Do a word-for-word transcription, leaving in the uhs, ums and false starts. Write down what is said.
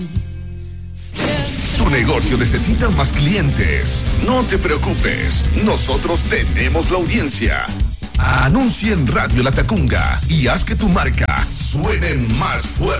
Tu negocio necesita más clientes. No te preocupes, nosotros tenemos la audiencia. Anuncia en Radio La Tacunga y haz que tu marca suene más fuerte.